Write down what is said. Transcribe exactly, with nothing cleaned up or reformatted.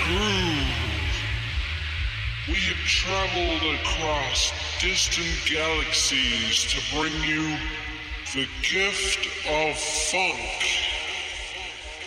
groove. We have traveled across distant galaxies to bring you the gift of funk.